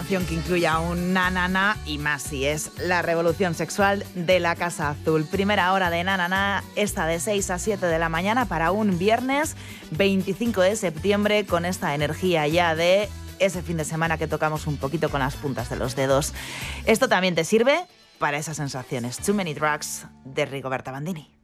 canción que incluya un na y más si es la revolución sexual de la Casa Azul. Primera hora de na, esta de 6 a 7 de la mañana para un viernes 25 de septiembre con esta energía ya de ese fin de semana que tocamos un poquito con las puntas de los dedos. Esto también te sirve para esas sensaciones. Too Many Drugs de Rigoberta Bandini.